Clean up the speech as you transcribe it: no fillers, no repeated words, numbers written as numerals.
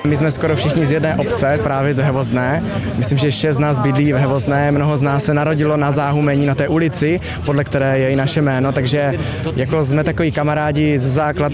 My jsme skoro všichni z jedné obce, právě ze Hvozné. Myslím, že 6 z nás bydlí ve Hvozné, mnoho z nás se narodilo na Záhumení, na té ulici, podle které je i naše jméno, takže jako jsme takový kamarádi z základ